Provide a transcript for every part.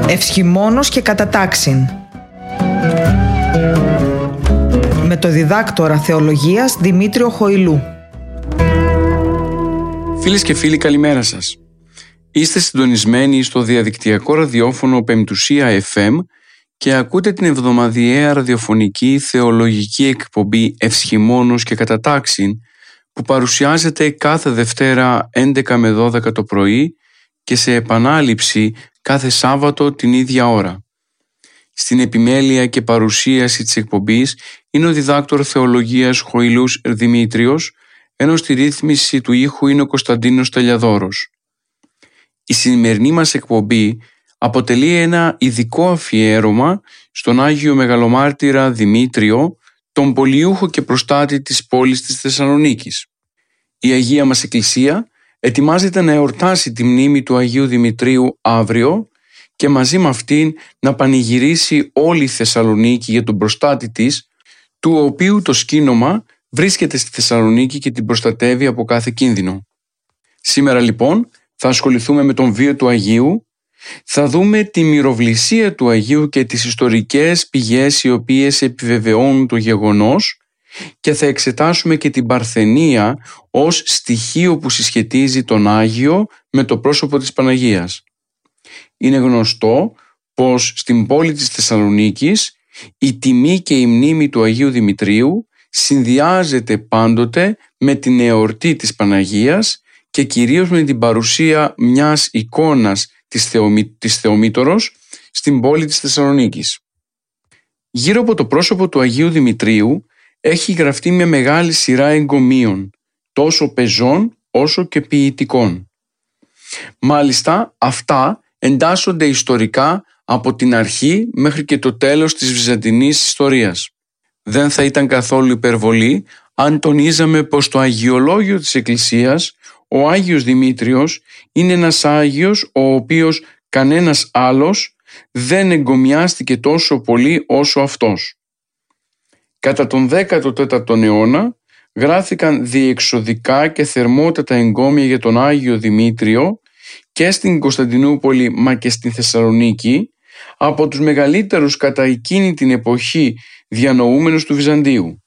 Ευσχημόνος και κατατάξιν. Με το διδάκτορα θεολογίας Δημήτριο Χοηλού. Φίλες και φίλοι, καλημέρα σας. Είστε συντονισμένοι στο διαδικτυακό ραδιόφωνο Πεμπτουσία FM και ακούτε την εβδομαδιαία ραδιοφωνική θεολογική εκπομπή Ευσχημόνος και κατατάξιν, που παρουσιάζεται κάθε Δευτέρα 11 με 12 το πρωί και σε επανάληψη κάθε Σάββατο την ίδια ώρα. Στην επιμέλεια και παρουσίαση της εκπομπής είναι ο διδάκτορ θεολογίας Χοηλούς Δημήτριος, ενώ στη ρύθμιση του ήχου είναι ο Κωνσταντίνος Τελιαδόρος. Η σημερινή μας εκπομπή αποτελεί ένα ειδικό αφιέρωμα στον Άγιο Μεγαλομάρτυρα Δημήτριο, τον πολιούχο και προστάτη της πόλης της Θεσσαλονίκης. Η Αγία μας Εκκλησία ετοιμάζεται να εορτάσει τη μνήμη του Αγίου Δημητρίου αύριο και μαζί με αυτήν να πανηγυρίσει όλη η Θεσσαλονίκη για τον προστάτη της, του οποίου το σκήνομα βρίσκεται στη Θεσσαλονίκη και την προστατεύει από κάθε κίνδυνο. Σήμερα λοιπόν θα ασχοληθούμε με τον βίο του Αγίου, θα δούμε τη μυροβλησία του Αγίου και τις ιστορικές πηγές οι οποίες επιβεβαιώνουν το γεγονός και θα εξετάσουμε και την παρθενία ως στοιχείο που συσχετίζει τον Άγιο με το πρόσωπο της Παναγίας. Είναι γνωστό πως στην πόλη της Θεσσαλονίκης η τιμή και η μνήμη του Αγίου Δημητρίου συνδυάζεται πάντοτε με την εορτή της Παναγίας και κυρίως με την παρουσία μιας εικόνας της Θεομήτωρος στην πόλη της Θεσσαλονίκης. Γύρω από το πρόσωπο του Αγίου Δημητρίου έχει γραφτεί μια μεγάλη σειρά εγκομίων, τόσο πεζών όσο και ποιητικών. Μάλιστα αυτά εντάσσονται ιστορικά από την αρχή μέχρι και το τέλος της βυζαντινής ιστορίας. Δεν θα ήταν καθόλου υπερβολή αν τονίζαμε πως το αγιολόγιο της Εκκλησίας, ο Άγιος Δημήτριος, είναι ένας Άγιος ο οποίος κανένας άλλος δεν εγκομιάστηκε τόσο πολύ όσο αυτός. Κατά τον 14ο αιώνα γράφτηκαν διεξοδικά και θερμότατα εγκόμια για τον Άγιο Δημήτριο και στην Κωνσταντινούπολη μα και στην Θεσσαλονίκη από τους μεγαλύτερους κατά εκείνη την εποχή διανοούμενους του Βυζαντίου.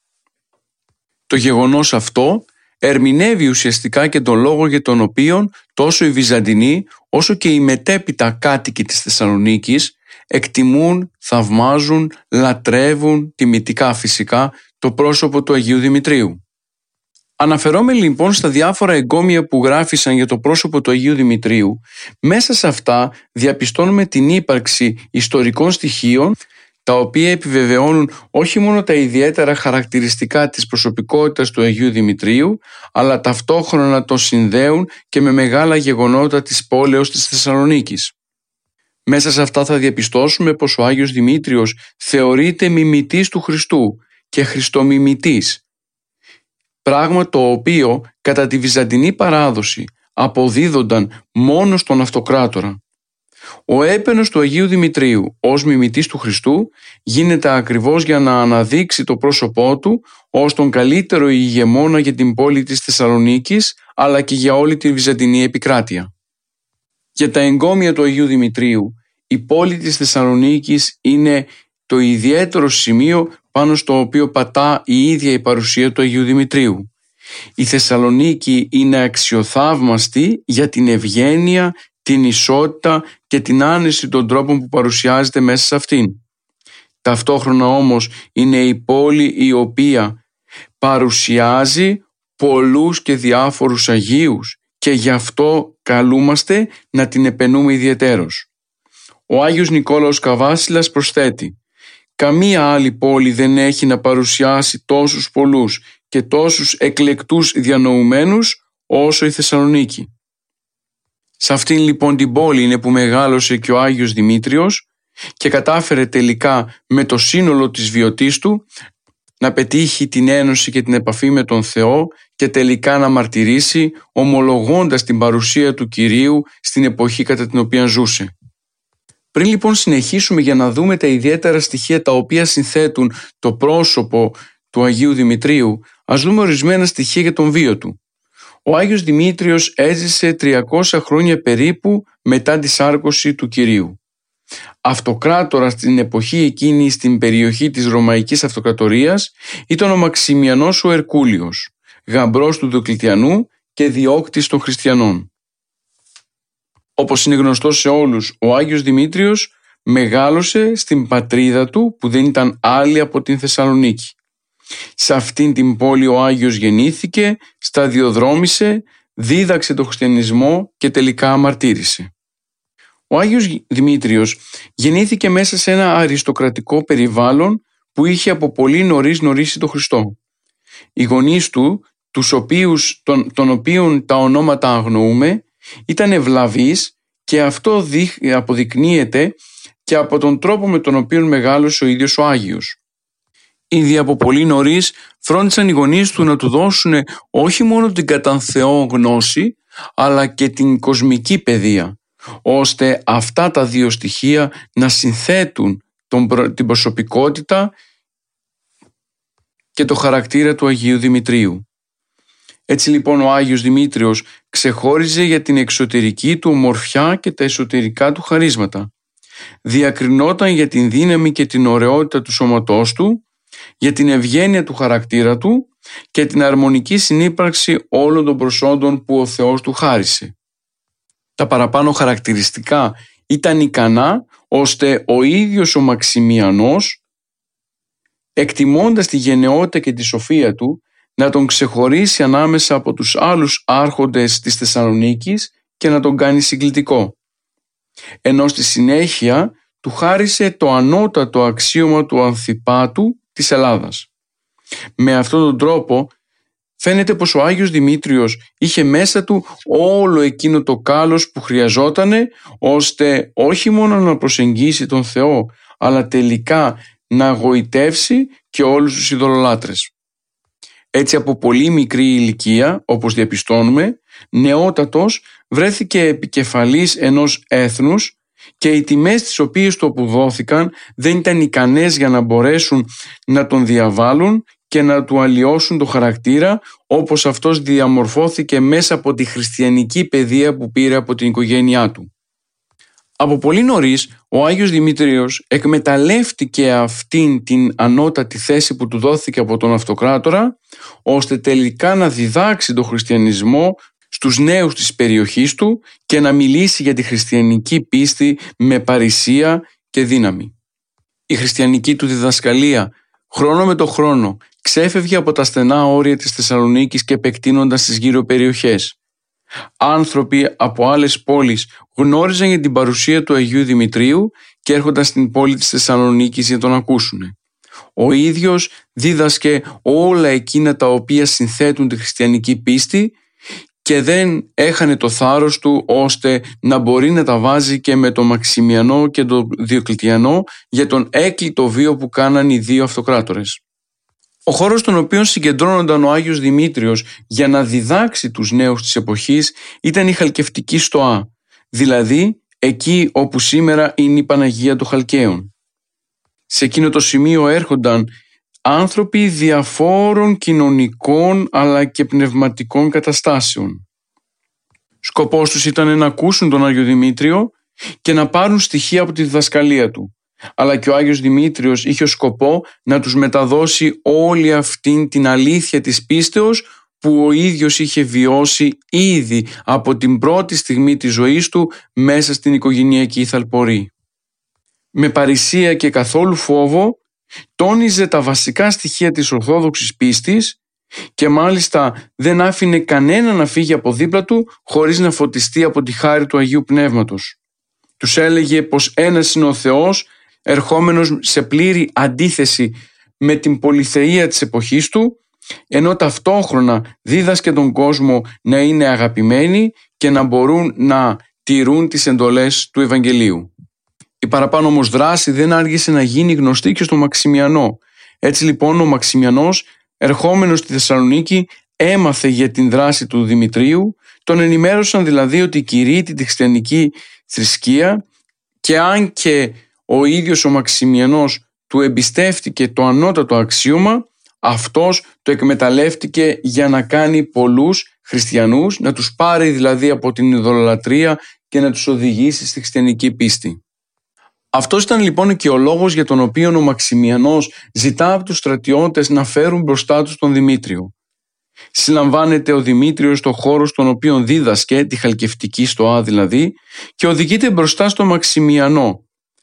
Το γεγονός αυτό ερμηνεύει ουσιαστικά και τον λόγο για τον οποίο τόσο οι Βυζαντινοί όσο και οι μετέπειτα κάτοικοι της Θεσσαλονίκης εκτιμούν, θαυμάζουν, λατρεύουν τιμητικά φυσικά το πρόσωπο του Αγίου Δημητρίου. Αναφερόμενοι λοιπόν στα διάφορα εγκόμια που γράφησαν για το πρόσωπο του Αγίου Δημητρίου, μέσα σε αυτά διαπιστώνουμε την ύπαρξη ιστορικών στοιχείων τα οποία επιβεβαιώνουν όχι μόνο τα ιδιαίτερα χαρακτηριστικά της προσωπικότητας του Αγίου Δημητρίου, αλλά ταυτόχρονα το συνδέουν και με μεγάλα γεγονότα της πόλεως της Θεσσαλονίκης. Μέσα σε αυτά θα διαπιστώσουμε πως ο Άγιος Δημήτριος θεωρείται μιμητής του Χριστού και χριστομιμητής, πράγμα το οποίο κατά τη βυζαντινή παράδοση αποδίδονταν μόνο στον αυτοκράτορα. Ο έπαινος του Αγίου Δημητρίου ως μιμητής του Χριστού γίνεται ακριβώς για να αναδείξει το πρόσωπό του ως τον καλύτερο ηγεμόνα για την πόλη της Θεσσαλονίκης αλλά και για όλη τη βυζαντινή επικράτεια. Για τα εγκόμια του Αγίου Δημητρίου, η πόλη της Θεσσαλονίκης είναι το ιδιαίτερο σημείο πάνω στο οποίο πατά η ίδια η παρουσία του Αγίου Δημητρίου. Η Θεσσαλονίκη είναι αξιοθαύμαστη για την ευγένεια, την ισότητα και την άνεση των τρόπων που παρουσιάζεται μέσα σε αυτήν. Ταυτόχρονα όμως είναι η πόλη η οποία παρουσιάζει πολλούς και διάφορους Αγίους και γι' αυτό καλούμαστε να την επενούμε ιδιαιτέρως. Ο Άγιος Νικόλαος Καβάσιλας προσθέτει: «Καμία άλλη πόλη δεν έχει να παρουσιάσει τόσους πολλούς και τόσους εκλεκτούς διανοουμένους όσο η Θεσσαλονίκη». Σε αυτήν λοιπόν την πόλη είναι που μεγάλωσε και ο Άγιος Δημήτριος και κατάφερε τελικά με το σύνολο της βιωτής του να πετύχει την ένωση και την επαφή με τον Θεό και τελικά να μαρτυρήσει ομολογώντας την παρουσία του Κυρίου στην εποχή κατά την οποία ζούσε. Πριν λοιπόν συνεχίσουμε για να δούμε τα ιδιαίτερα στοιχεία τα οποία συνθέτουν το πρόσωπο του Αγίου Δημητρίου, ας δούμε ορισμένα στοιχεία για τον βίο του. Ο Άγιος Δημήτριος έζησε 300 χρόνια περίπου μετά τη σάρκωση του Κυρίου. αυτοκράτορας στην εποχή εκείνη στην περιοχή της Ρωμαϊκής Αυτοκρατορίας ήταν ο Μαξιμιανός ο Ερκούλιος, γαμπρός του Διοκλητιανού και διώκτης των χριστιανών. Όπως είναι γνωστό σε όλους, ο Άγιος Δημήτριος μεγάλωσε στην πατρίδα του που δεν ήταν άλλη από την Θεσσαλονίκη. Σε αυτήν την πόλη ο Άγιος γεννήθηκε, σταδιοδρόμησε, δίδαξε τον χριστιανισμό και τελικά αμαρτύρησε. Ο Άγιος Δημήτριος γεννήθηκε μέσα σε ένα αριστοκρατικό περιβάλλον που είχε από πολύ νωρίς γνωρίσει τον Χριστό. Οι γονείς του, των οποίων τα ονόματα αγνοούμε, ήταν ευλαβείς και αυτό αποδεικνύεται και από τον τρόπο με τον οποίο μεγάλωσε ο ίδιος ο Άγιος. Ήδη από πολύ νωρίς φρόντισαν οι γονείς του να του δώσουν όχι μόνο την κατά Θεό γνώση, αλλά και την κοσμική παιδεία, ώστε αυτά τα δύο στοιχεία να συνθέτουν την προσωπικότητα και το χαρακτήρα του Αγίου Δημητρίου. Έτσι λοιπόν ο Άγιος Δημήτριος ξεχώριζε για την εξωτερική του ομορφιά και τα εσωτερικά του χαρίσματα. Διακρινόταν για την δύναμη και την ωραιότητα του σώματός του, για την ευγένεια του χαρακτήρα του και την αρμονική συνύπαρξη όλων των προσόντων που ο Θεός του χάρισε. Τα παραπάνω χαρακτηριστικά ήταν ικανά ώστε ο ίδιος ο Μαξιμιανός, εκτιμώντας τη γενναιότητα και τη σοφία του, να τον ξεχωρίσει ανάμεσα από τους άλλους άρχοντες της Θεσσαλονίκης και να τον κάνει συγκλητικό. Ενώ στη συνέχεια του χάρισε το ανώτατο αξίωμα του Ανθιπάτου της Ελλάδας. Με αυτόν τον τρόπο φαίνεται πως ο Άγιος Δημήτριος είχε μέσα του όλο εκείνο το κάλος που χρειαζότανε ώστε όχι μόνο να προσεγγίσει τον Θεό, αλλά τελικά να γοητεύσει και όλους τους ειδωλολάτρες. Έτσι από πολύ μικρή ηλικία, όπως διαπιστώνουμε, νεότατος βρέθηκε επικεφαλής ενός έθνους και οι τιμές τις οποίες του αποδόθηκαν δεν ήταν ικανές για να μπορέσουν να τον διαβάλουν και να του αλλοιώσουν το χαρακτήρα όπως αυτός διαμορφώθηκε μέσα από τη χριστιανική παιδεία που πήρε από την οικογένειά του. Από πολύ νωρίς ο Άγιος Δημήτριος εκμεταλλεύτηκε αυτήν την ανώτατη θέση που του δόθηκε από τον αυτοκράτορα ώστε τελικά να διδάξει τον χριστιανισμό στους νέους της περιοχής του και να μιλήσει για τη χριστιανική πίστη με παρησία και δύναμη. Η χριστιανική του διδασκαλία χρόνο με το χρόνο ξέφευγε από τα στενά όρια της Θεσσαλονίκης και επεκτείνοντας στις γύρω περιοχές. Άνθρωποι από άλλες πόλεις γνώριζαν για την παρουσία του Αγίου Δημητρίου και έρχονταν στην πόλη της Θεσσαλονίκης για τον ακούσουν. Ο ίδιος δίδασκε όλα εκείνα τα οποία συνθέτουν τη χριστιανική πίστη και δεν έχανε το θάρρος του ώστε να μπορεί να τα βάζει και με τον Μαξιμιανό και τον Διοκλητιανό για τον έκλειτο βίο που κάναν οι δύο αυτοκράτορες. Ο χώρος στον οποίο συγκεντρώνονταν ο Άγιος Δημήτριος για να διδάξει τους νέους της εποχής ήταν η Χαλκευτική Στοά, δηλαδή εκεί όπου σήμερα είναι η Παναγία των Χαλκαίων. Σε εκείνο το σημείο έρχονταν άνθρωποι διαφόρων κοινωνικών αλλά και πνευματικών καταστάσεων. Σκοπός τους ήταν να ακούσουν τον Άγιο Δημήτριο και να πάρουν στοιχεία από τη διδασκαλία του. Αλλά και ο Άγιος Δημήτριος είχε ως σκοπό να τους μεταδώσει όλη αυτήν την αλήθεια της πίστεως που ο ίδιος είχε βιώσει ήδη από την πρώτη στιγμή της ζωής του μέσα στην οικογενειακή θαλπορή. Με παρησία και καθόλου φόβο τόνιζε τα βασικά στοιχεία της ορθόδοξης πίστης και μάλιστα δεν άφηνε κανένα να φύγει από δίπλα του χωρίς να φωτιστεί από τη χάρη του Αγίου Πνεύματος. Τους έλεγε πως ένας είναι ο Θεός, ερχόμενος σε πλήρη αντίθεση με την πολυθεΐα της εποχής του, ενώ ταυτόχρονα δίδασκε τον κόσμο να είναι αγαπημένοι και να μπορούν να τηρούν τις εντολές του Ευαγγελίου. Η παραπάνω όμως δράση δεν άργησε να γίνει γνωστή και στο Μαξιμιανό. Έτσι λοιπόν ο Μαξιμιανός, ερχόμενος στη Θεσσαλονίκη, έμαθε για την δράση του Δημητρίου, τον ενημέρωσαν δηλαδή ότι κηρύττει τη χριστιανική θρησκεία και αν και ο ίδιος ο Μαξιμιανός του εμπιστεύτηκε το ανώτατο αξίωμα, αυτός το εκμεταλλεύτηκε για να κάνει πολλούς χριστιανούς, να τους πάρει δηλαδή από την ειδωλολατρία και να τους οδηγήσει στη χριστιανική πίστη. Αυτός ήταν λοιπόν και ο λόγος για τον οποίο ο Μαξιμιανός ζητά από τους στρατιώτες να φέρουν μπροστά τους τον Δημήτριο. Συλλαμβάνεται ο Δημήτριος στο χώρο στον οποίο δίδασκε, τη Χαλκευτική Στοά δηλαδή, και οδηγείται μπροστά στο Μαξιμιανό.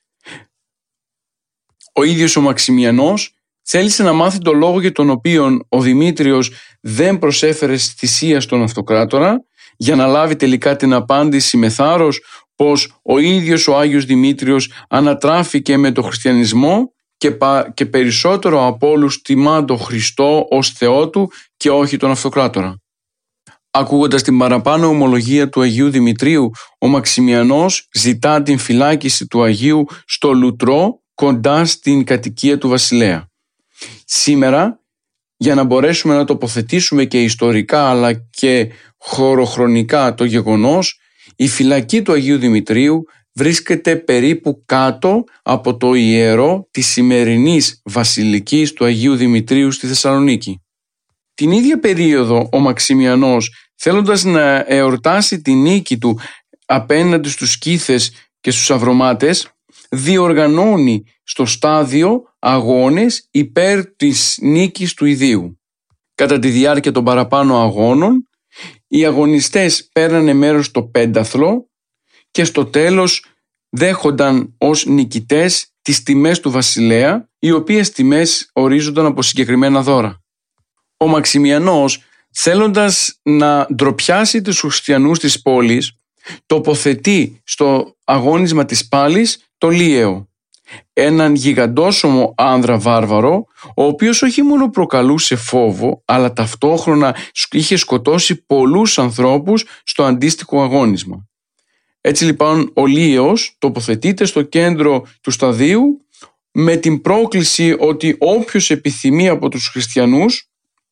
Ο ίδιος ο Μαξιμιανός θέλησε να μάθει το λόγο για τον οποίο ο Δημήτριος δεν προσέφερε θυσία στον αυτοκράτορα, για να λάβει τελικά την απάντηση με θάρρος πως ο ίδιος ο Άγιος Δημήτριος ανατράφηκε με τον χριστιανισμό και περισσότερο από όλους τιμά τον Χριστό ως Θεό του και όχι τον αυτοκράτορα. Ακούγοντας την παραπάνω ομολογία του Αγίου Δημητρίου, ο Μαξιμιανός ζητά την φυλάκιση του Αγίου στο Λουτρό, κοντά στην κατοικία του βασιλέα. Σήμερα, για να μπορέσουμε να τοποθετήσουμε και ιστορικά αλλά και χωροχρονικά το γεγονός, η φυλακή του Αγίου Δημητρίου βρίσκεται περίπου κάτω από το ιερό της σημερινής βασιλικής του Αγίου Δημητρίου στη Θεσσαλονίκη. Την ίδια περίοδο ο Μαξιμιανός, θέλοντας να εορτάσει τη νίκη του απέναντι στους Σκύθες και στους Αυρωμάτες, διοργανώνει στο στάδιο αγώνες υπέρ της νίκης του ιδίου. Κατά τη διάρκεια των παραπάνω αγώνων, οι αγωνιστές παίρνανε μέρος στο πένταθλο και στο τέλος δέχονταν ως νικητές τις τιμές του βασιλέα, οι οποίες τιμές ορίζονταν από συγκεκριμένα δώρα. Ο Μαξιμιανός, θέλοντας να ντροπιάσει τους χριστιανούς της πόλης, τοποθετεί στο αγώνισμα της πάλης το Λίαιο, έναν γιγαντόσωμο άνδρα βάρβαρο, ο οποίος όχι μόνο προκαλούσε φόβο, αλλά ταυτόχρονα είχε σκοτώσει πολλούς ανθρώπους στο αντίστοιχο αγώνισμα. Έτσι λοιπόν ο Λίαιος τοποθετείται στο κέντρο του σταδίου με την πρόκληση ότι όποιος επιθυμεί από τους χριστιανούς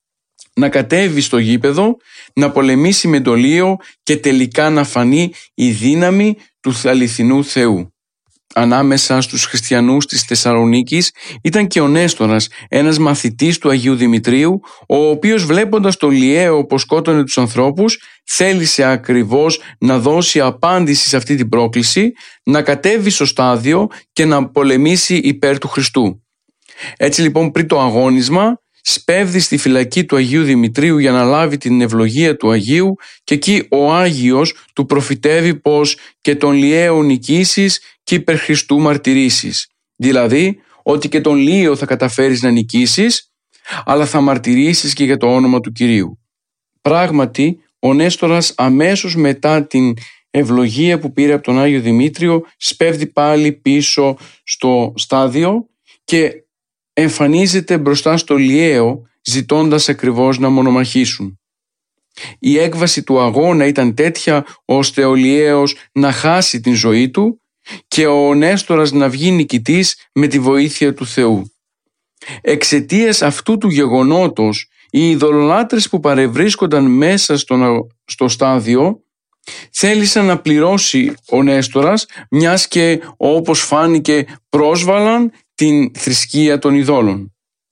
να κατέβει στο γήπεδο, να πολεμήσει με το Λίαιο και τελικά να φανεί η δύναμη του αληθινού Θεού. Ανάμεσα στους χριστιανούς της Θεσσαλονίκης ήταν και ο Νέστορας, ένας μαθητής του Αγίου Δημητρίου, ο οποίος βλέποντας το Λιαίο πως σκότωνε τους ανθρώπους, θέλησε ακριβώς να δώσει απάντηση σε αυτή την πρόκληση, να κατέβει στο στάδιο και να πολεμήσει υπέρ του Χριστού. Έτσι λοιπόν πριν το αγώνισμα σπέβδει στη φυλακή του Αγίου Δημητρίου για να λάβει την ευλογία του Αγίου και εκεί ο Άγιος του προφητεύει πως και τον Λιαίο νικήσεις και υπέρ Χριστού μαρτυρήσεις. Δηλαδή ότι και τον Λίο θα καταφέρεις να νικήσεις, αλλά θα μαρτυρήσεις και για το όνομα του Κυρίου. Πράγματι ο Νέστορας αμέσως μετά την ευλογία που πήρε από τον Άγιο Δημήτριο σπέβδει πάλι πίσω στο στάδιο και εμφανίζεται μπροστά στο Λιαίο ζητώντας ακριβώς να μονομαχήσουν. Η έκβαση του αγώνα ήταν τέτοια ώστε ο Λιαίος να χάσει την ζωή του και ο Νέστορας να βγει νικητής με τη βοήθεια του Θεού. Εξαιτίας αυτού του γεγονότος, οι ειδωλολάτρες που παρευρίσκονταν μέσα στο στάδιο θέλησαν να πληρώσει ο Νέστορας, μιας και όπως φάνηκε πρόσβαλαν την θρησκεία των ειδόλων.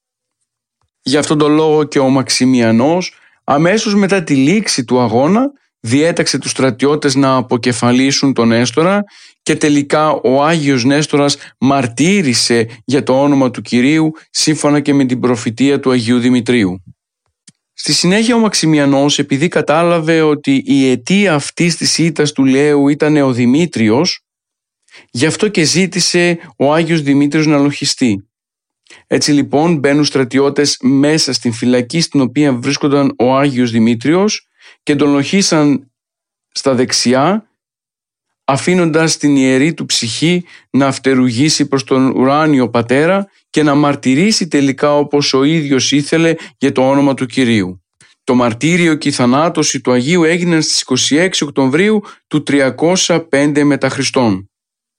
Γι' αυτόν τον λόγο και ο Μαξιμιανός αμέσως μετά τη λήξη του αγώνα διέταξε τους στρατιώτες να αποκεφαλίσουν τον Νέστορα και τελικά ο Άγιος Νέστορας μαρτύρησε για το όνομα του Κυρίου σύμφωνα και με την προφητεία του Αγίου Δημητρίου. Στη συνέχεια ο Μαξιμιανός, επειδή κατάλαβε ότι η αιτία αυτής της ήττας του Λιαίου ήταν ο Δημήτριος, γι' αυτό και ζήτησε ο Άγιος Δημήτριος να λοχιστεί. Έτσι λοιπόν μπαίνουν στρατιώτες μέσα στην φυλακή στην οποία βρίσκονταν ο Άγιος Δημήτριος και τον λοχίσαν στα δεξιά, αφήνοντας την ιερή του ψυχή να φτερουγήσει προς τον ουράνιο Πατέρα και να μαρτυρήσει τελικά όπως ο ίδιος ήθελε για το όνομα του Κυρίου. Το μαρτύριο και η θανάτωση του Αγίου έγιναν στις 26 Οκτωβρίου του 305 μετά Χριστόν.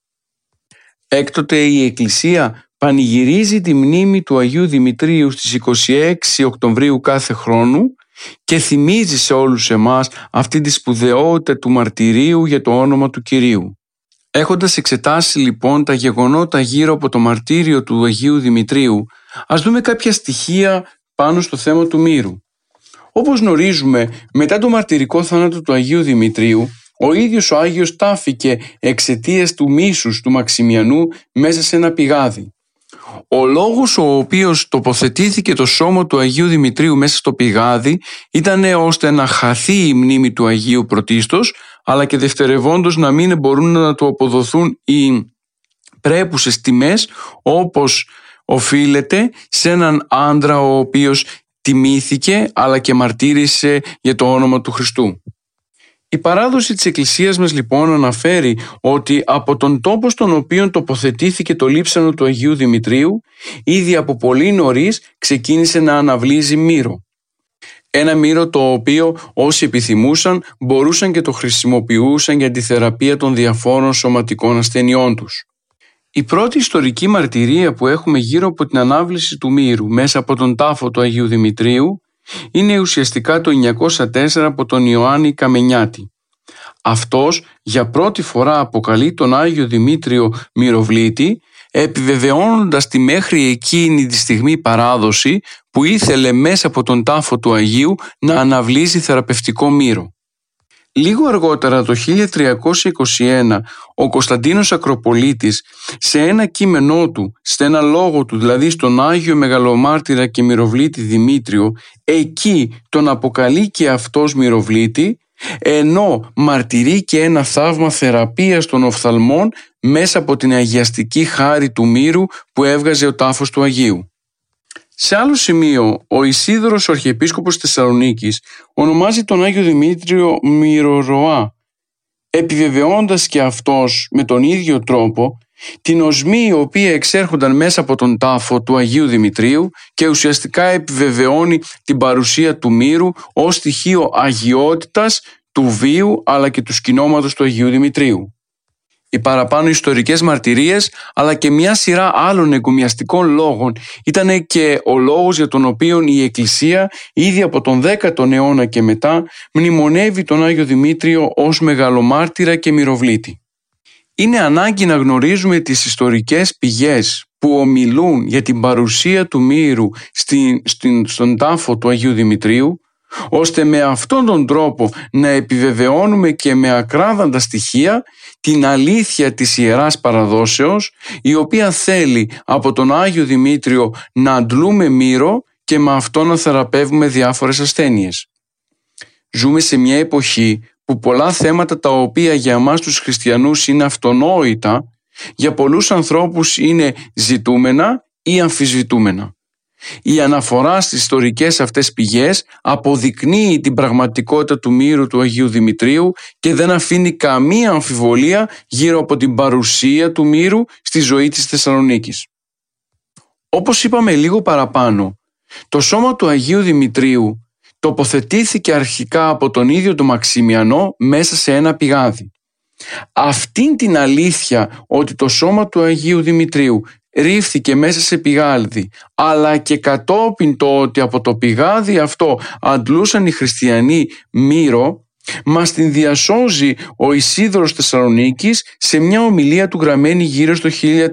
Έκτοτε η Εκκλησία πανηγυρίζει τη μνήμη του Αγίου Δημητρίου στις 26 Οκτωβρίου κάθε χρόνου και θυμίζει σε όλους εμάς αυτή τη σπουδαιότητα του μαρτυρίου για το όνομα του Κυρίου. Έχοντας εξετάσει λοιπόν τα γεγονότα γύρω από το μαρτύριο του Αγίου Δημητρίου, ας δούμε κάποια στοιχεία πάνω στο θέμα του μύρου. Όπως γνωρίζουμε, μετά το μαρτυρικό θάνατο του Αγίου Δημητρίου, Ο ίδιος ο Άγιος τάφηκε εξαιτίας του μίσους του Μαξιμιανού μέσα σε ένα πηγάδι. Ο λόγος ο οποίος τοποθετήθηκε το σώμα του Αγίου Δημητρίου μέσα στο πηγάδι ήταν ώστε να χαθεί η μνήμη του Αγίου πρωτίστως, αλλά και δευτερευόντως να μην μπορούν να του αποδοθούν οι πρέπουσες τιμές όπως οφείλεται σε έναν άντρα ο οποίος τιμήθηκε αλλά και μαρτύρησε για το όνομα του Χριστού. Η παράδοση της Εκκλησίας μας λοιπόν αναφέρει ότι από τον τόπο στον οποίο τοποθετήθηκε το λείψανο του Αγίου Δημητρίου, ήδη από πολύ νωρίς ξεκίνησε να αναβλύζει μύρο. Ένα μύρο το οποίο όσοι επιθυμούσαν μπορούσαν και το χρησιμοποιούσαν για τη θεραπεία των διαφόρων σωματικών ασθενειών τους. Η πρώτη ιστορική μαρτυρία που έχουμε γύρω από την ανάβληση του μύρου μέσα από τον τάφο του Αγίου Δημητρίου είναι ουσιαστικά το 904 από τον Ιωάννη Καμενιάτη. Αυτός για πρώτη φορά αποκαλεί τον Άγιο Δημήτριο Μυροβλήτη, επιβεβαιώνοντας τη μέχρι εκείνη τη στιγμή παράδοση που ήθελε μέσα από τον τάφο του Αγίου να αναβλύζει θεραπευτικό μύρο. Λίγο αργότερα το 1321 ο Κωνσταντίνος Ακροπολίτης σε ένα κείμενό του, σε ένα λόγο του δηλαδή στον Άγιο Μεγαλομάρτυρα και Μυροβλήτη Δημήτριο, εκεί τον αποκαλεί και αυτός Μυροβλήτη, ενώ μαρτυρεί και ένα θαύμα θεραπείας των οφθαλμών μέσα από την αγιαστική χάρη του μύρου που έβγαζε ο τάφος του Αγίου. Σε άλλο σημείο, ο Ισίδωρος ο Αρχιεπίσκοπος Θεσσαλονίκης ονομάζει τον Άγιο Δημήτριο Μυρορωά, επιβεβαιώντας και αυτός με τον ίδιο τρόπο την οσμή η οποία εξέρχονταν μέσα από τον τάφο του Αγίου Δημητρίου και ουσιαστικά επιβεβαιώνει την παρουσία του μύρου ως στοιχείο αγιότητας του βίου αλλά και του σκηνώματος του Αγίου Δημητρίου. Οι παραπάνω ιστορικές μαρτυρίες αλλά και μια σειρά άλλων εγκομιαστικών λόγων ήταν και ο λόγος για τον οποίο η Εκκλησία ήδη από τον 10ο αιώνα και μετά μνημονεύει τον Άγιο Δημήτριο ως μεγαλομάρτυρα και μυροβλήτη. Είναι ανάγκη να γνωρίζουμε τις ιστορικές πηγές που ομιλούν για την παρουσία του μύρου στον τάφο του Αγίου Δημητρίου, ώστε με αυτόν τον τρόπο να επιβεβαιώνουμε και με ακράδαντα στοιχεία την αλήθεια της Ιεράς Παραδόσεως, η οποία θέλει από τον Άγιο Δημήτριο να αντλούμε μύρο και με αυτό να θεραπεύουμε διάφορες ασθένειες. Ζούμε σε μια εποχή που πολλά θέματα τα οποία για εμάς τους χριστιανούς είναι αυτονόητα, για πολλούς ανθρώπους είναι ζητούμενα ή αμφισβητούμενα. Η αναφορά στις ιστορικές αυτές πηγές αποδεικνύει την πραγματικότητα του μύρου του Αγίου Δημητρίου και δεν αφήνει καμία αμφιβολία γύρω από την παρουσία του μύρου στη ζωή της Θεσσαλονίκης. Όπως είπαμε λίγο παραπάνω, το σώμα του Αγίου Δημητρίου τοποθετήθηκε αρχικά από τον ίδιο τον Μαξιμιανό μέσα σε ένα πηγάδι. Αυτήν την αλήθεια ότι το σώμα του Αγίου Δημητρίου ρίφθηκε μέσα σε πηγάδι, αλλά και κατόπιν το ότι από το πηγάδι αυτό αντλούσαν οι χριστιανοί μύρο, μας την διασώζει ο Ισίδωρος Θεσσαλονίκης σε μια ομιλία του γραμμένη γύρω στο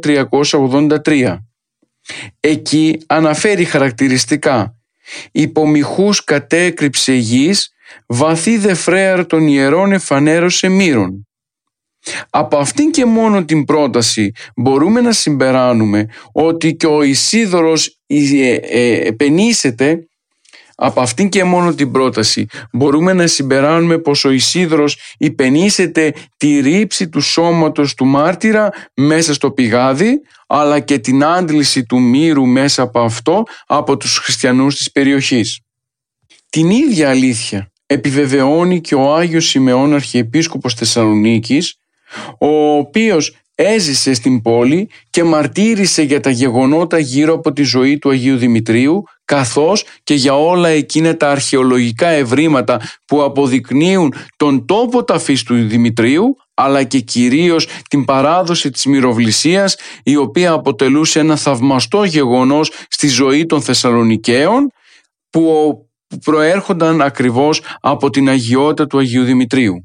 1383. Εκεί αναφέρει χαρακτηριστικά «Υπομυχούς κατέκρυψε γης, βαθύ δε φρέαρ των ιερών εφανέρωσε μύρων». Από αυτήν και μόνο την πρόταση μπορούμε να συμπεράνουμε ότι και ο Ισίδωρος επενήσεται. Από αυτήν και μόνο την πρόταση μπορούμε να συμπεράνουμε πως ο Ισίδωρος υπενήσεται τη ρήψη του σώματος του μάρτυρα μέσα στο πηγάδι, αλλά και την άντληση του μύρου μέσα από αυτό από τους χριστιανούς της περιοχής. Την ίδια αλήθεια επιβεβαιώνει και ο Άγιος Σιμεών Αρχιεπίσκοπος Θεσσαλονίκης, ο οποίος έζησε στην πόλη και μαρτύρησε για τα γεγονότα γύρω από τη ζωή του Αγίου Δημητρίου, καθώς και για όλα εκείνα τα αρχαιολογικά ευρήματα που αποδεικνύουν τον τόπο ταφής του Δημητρίου, αλλά και κυρίως την παράδοση της μυροβλησίας, η οποία αποτελούσε ένα θαυμαστό γεγονός στη ζωή των Θεσσαλονικαίων, που προέρχονταν ακριβώς από την αγιότητα του Αγίου Δημητρίου.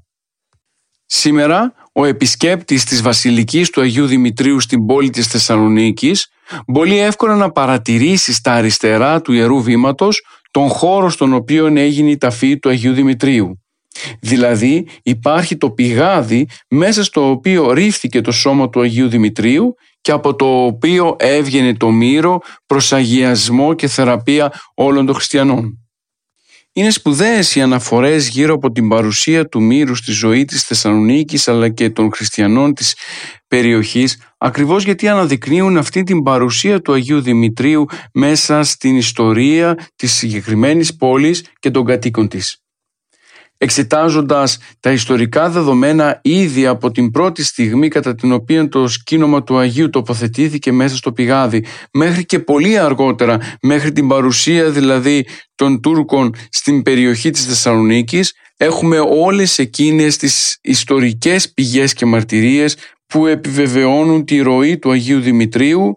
Σήμερα ο επισκέπτης της Βασιλικής του Αγίου Δημητρίου στην πόλη της Θεσσαλονίκης μπορεί εύκολα να παρατηρήσει στα αριστερά του Ιερού Βήματος τον χώρο στον οποίο έγινε η ταφή του Αγίου Δημητρίου. Δηλαδή υπάρχει το πηγάδι μέσα στο οποίο ρίφθηκε το σώμα του Αγίου Δημητρίου και από το οποίο έβγαινε το μύρο προς αγιασμό και θεραπεία όλων των χριστιανών. Είναι σπουδαίες οι αναφορές γύρω από την παρουσία του μύρου στη ζωή της Θεσσαλονίκης αλλά και των χριστιανών της περιοχής, ακριβώς γιατί αναδεικνύουν αυτή την παρουσία του Αγίου Δημητρίου μέσα στην ιστορία της συγκεκριμένης πόλης και των κατοίκων της. Εξετάζοντας τα ιστορικά δεδομένα ήδη από την πρώτη στιγμή κατά την οποία το σκήνομα του Αγίου τοποθετήθηκε μέσα στο πηγάδι, μέχρι και πολύ αργότερα, μέχρι την παρουσία δηλαδή των Τούρκων στην περιοχή της Θεσσαλονίκης, έχουμε όλες εκείνες τις ιστορικές πηγές και μαρτυρίες που επιβεβαιώνουν τη ροή του Αγίου Δημητρίου,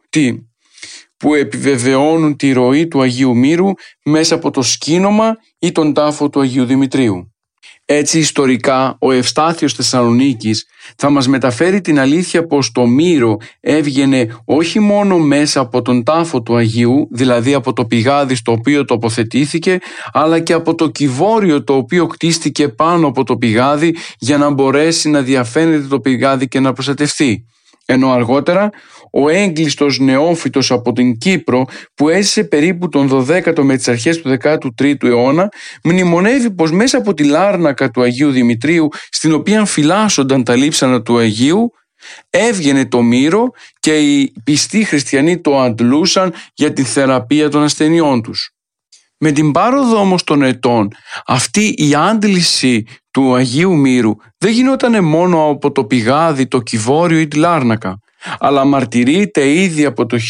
που επιβεβαιώνουν τη ροή του Αγίου Μύρου μέσα από το σκήνομα ή τον τάφο του Αγίου Δημητρίου. Έτσι ιστορικά ο Ευστάθιος Θεσσαλονίκης θα μας μεταφέρει την αλήθεια πως το μύρο έβγαινε όχι μόνο μέσα από τον τάφο του Αγίου, δηλαδή από το πηγάδι στο οποίο τοποθετήθηκε, αλλά και από το κυβόριο το οποίο κτίστηκε πάνω από το πηγάδι για να μπορέσει να διαφαίνεται το πηγάδι και να προστατευτεί. Ενώ αργότερα ο έγκλειστος νεόφυτος από την Κύπρο που έζησε περίπου τον 12ο με τις αρχές του 13ου αιώνα μνημονεύει πως μέσα από τη Λάρνακα του Αγίου Δημητρίου, στην οποία φυλάσσονταν τα λείψανα του Αγίου, έβγαινε το μύρο και οι πιστοί χριστιανοί το αντλούσαν για τη θεραπεία των ασθενειών τους. Με την πάροδο όμως των ετών, αυτή η άντληση του Αγίου Μύρου δεν γινόταν μόνο από το πηγάδι, το κυβόριο ή τη Λάρνακα, αλλά μαρτυρείται ήδη από το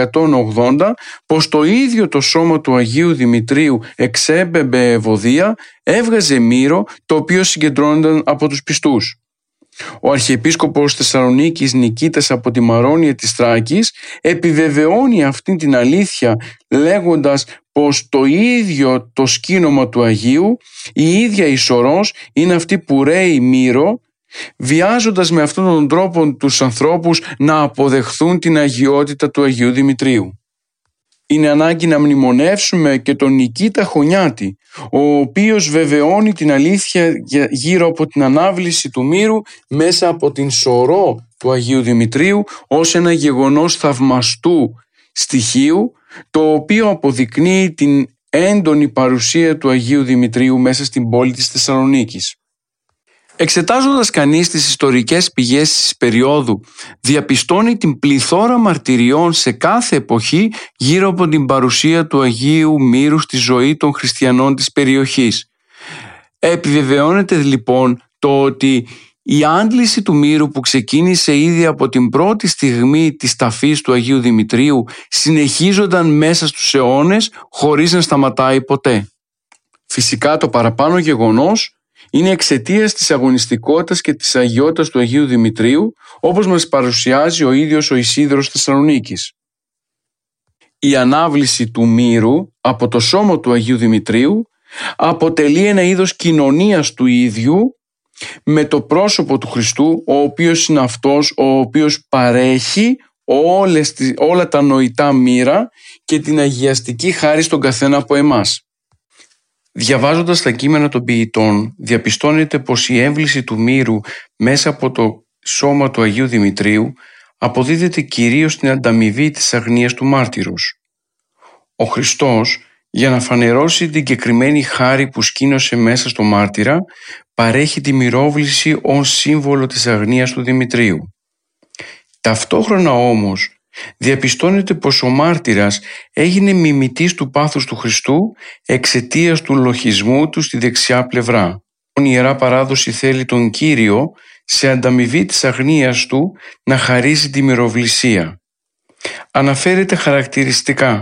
1180 πως το ίδιο το σώμα του Αγίου Δημητρίου εξέμπεμπε ευωδία, έβγαζε μύρο το οποίο συγκεντρώνονταν από τους πιστούς. Ο Αρχιεπίσκοπος Θεσσαλονίκης Νικήτας από τη Μαρόνια της Θράκης επιβεβαιώνει αυτή την αλήθεια λέγοντας πως το ίδιο το σκήνομα του Αγίου, η ίδια η σωρός είναι αυτή που ρέει μύρο, βιάζοντας με αυτόν τον τρόπο τους ανθρώπους να αποδεχθούν την αγιότητα του Αγίου Δημητρίου. Είναι ανάγκη να μνημονεύσουμε και τον Νικήτα Χωνιάτη, ο οποίος βεβαιώνει την αλήθεια γύρω από την ανάβληση του μύρου μέσα από την σωρό του Αγίου Δημητρίου ως ένα γεγονός θαυμαστού στοιχείου, το οποίο αποδεικνύει την έντονη παρουσία του Αγίου Δημητρίου μέσα στην πόλη της Θεσσαλονίκης. Εξετάζοντας κανείς τις ιστορικές πηγές της περίοδου, διαπιστώνει την πληθώρα μαρτυριών σε κάθε εποχή γύρω από την παρουσία του Αγίου Μύρου στη ζωή των χριστιανών της περιοχής. Επιβεβαιώνεται λοιπόν το ότι η άντληση του μύρου που ξεκίνησε ήδη από την πρώτη στιγμή της ταφής του Αγίου Δημητρίου συνεχίζονταν μέσα στους αιώνες χωρίς να σταματάει ποτέ. Φυσικά το παραπάνω γεγονός είναι εξαιτίας της αγωνιστικότητας και της αγιότητας του Αγίου Δημητρίου, όπως μας παρουσιάζει ο ίδιος ο Ισίδωρος Θεσσαλονίκης. Η ανάβληση του μύρου από το σώμα του Αγίου Δημητρίου αποτελεί ένα είδος κοινωνίας του ίδιου με το πρόσωπο του Χριστού, ο οποίος είναι αυτός ο οποίος παρέχει όλα τα νοητά μοίρα και την αγιαστική χάρη στον καθένα από εμάς. Διαβάζοντας τα κείμενα των ποιητών, διαπιστώνεται πως η έμβληση του μύρου μέσα από το σώμα του Αγίου Δημητρίου αποδίδεται κυρίως στην ανταμοιβή της αγνίας του μάρτυρος. Ο Χριστός, για να φανερώσει την κεκριμένη χάρη που σκήνωσε μέσα στο μάρτυρα, παρέχει τη μυρόβληση ως σύμβολο της αγνίας του Δημητρίου. Ταυτόχρονα όμως, διαπιστώνεται πως ο μάρτυρας έγινε μιμητής του πάθους του Χριστού εξαιτίας του λοχισμού του στη δεξιά πλευρά. Η Ιερά Παράδοση θέλει τον Κύριο σε ανταμοιβή της αγνίας του να χαρίσει τη μυροβλησία. Αναφέρεται χαρακτηριστικά: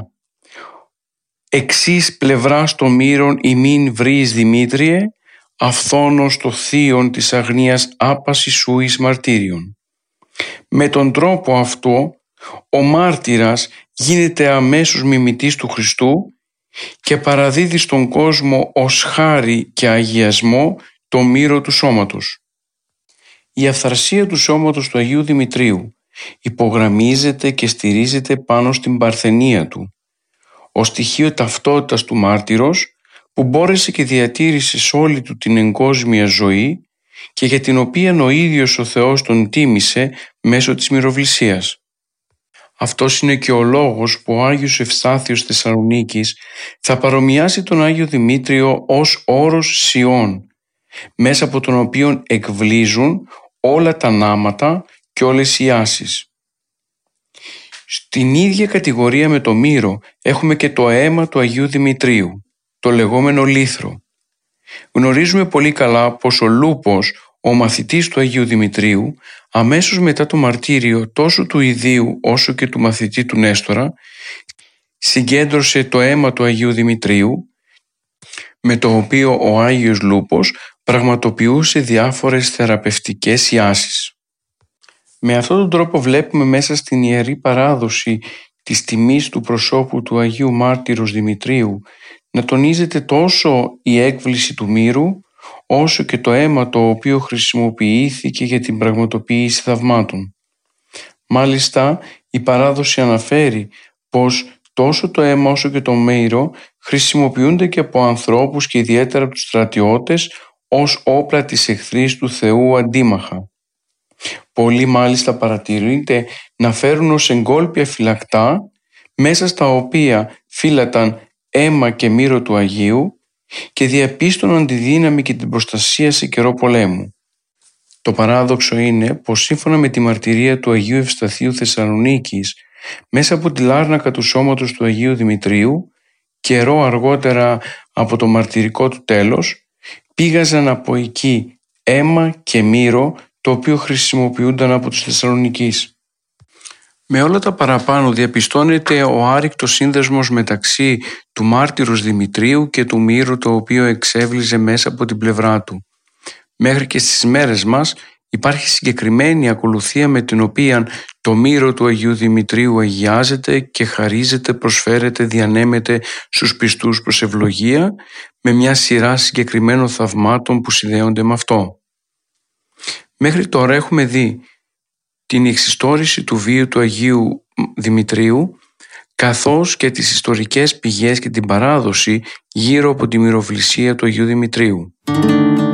«Εξής πλευράς των μύρων ημίν βρεις Δημήτριε, αυθόνος το θείον της αγνίας άπαση σου εις μαρτύριον». Με τον τρόπο αυτό ο μάρτυρας γίνεται αμέσως μιμητής του Χριστού και παραδίδει στον κόσμο ως χάρη και αγιασμό το μύρο του σώματος. Η αυθαρσία του σώματος του Αγίου Δημητρίου υπογραμμίζεται και στηρίζεται πάνω στην παρθενία του. Ως στοιχείο ταυτότητας του μάρτυρος που μπόρεσε και διατήρησε σε όλη του την εγκόσμια ζωή και για την οποία ο ίδιος ο Θεός τον τίμησε μέσω της μυροβλησίας. Αυτός είναι και ο λόγος που ο Άγιος Ευστάθιος Θεσσαλονίκης θα παρομοιάσει τον Άγιο Δημήτριο ως όρος Σιών, μέσα από τον οποίο εκβλίζουν όλα τα νάματα και όλες οι άσεις. Στην ίδια κατηγορία με το μύρο έχουμε και το αίμα του Αγίου Δημητρίου, το λεγόμενο λίθρο. Γνωρίζουμε πολύ καλά πως ο Λούπος, ο μαθητής του Αγίου Δημητρίου, αμέσως μετά το μαρτύριο τόσο του ιδίου όσο και του μαθητή του Νέστορα, συγκέντρωσε το αίμα του Αγίου Δημητρίου, με το οποίο ο Άγιος Λούπος πραγματοποιούσε διάφορες θεραπευτικές ιάσεις. Με αυτόν τον τρόπο βλέπουμε μέσα στην Ιερή Παράδοση της τιμής του προσώπου του Αγίου Μάρτυρος Δημητρίου να τονίζεται τόσο η έκβληση του μύρου, όσο και το αίμα το οποίο χρησιμοποιήθηκε για την πραγματοποίηση θαυμάτων. Μάλιστα, η παράδοση αναφέρει πως τόσο το αίμα όσο και το μύρο χρησιμοποιούνται και από ανθρώπους και ιδιαίτερα από τους στρατιώτες ως όπλα της εχθρής του Θεού αντίμαχα. Πολλοί μάλιστα παρατηρείται να φέρουν ως εγκόλπια φυλακτά, μέσα στα οποία φύλαταν αίμα και μύρο του Αγίου και διαπίστωναν τη δύναμη και την προστασία σε καιρό πολέμου. Το παράδοξο είναι πως σύμφωνα με τη μαρτυρία του Αγίου Ευσταθίου Θεσσαλονίκης, μέσα από τη λάρνακα του σώματος του Αγίου Δημητρίου, καιρό αργότερα από το μαρτυρικό του τέλος, πήγαζαν από εκεί αίμα και μύρο, το οποίο χρησιμοποιούνταν από τους Θεσσαλονικείς. Με όλα τα παραπάνω διαπιστώνεται ο άρρηκτος σύνδεσμος μεταξύ του μάρτυρος Δημητρίου και του μύρου το οποίο εξέβλιζε μέσα από την πλευρά του. Μέχρι και στις μέρες μας υπάρχει συγκεκριμένη ακολουθία με την οποία το μύρο του Αγίου Δημητρίου αγιάζεται και χαρίζεται, προσφέρεται, διανέμεται στους πιστούς προς ευλογία με μια σειρά συγκεκριμένων θαυμάτων που συνδέονται με αυτό. Μέχρι τώρα έχουμε δει την εξιστόρηση του βίου του Αγίου Δημητρίου καθώς και τις ιστορικές πηγές και την παράδοση γύρω από τη μυροβλησία του Αγίου Δημητρίου.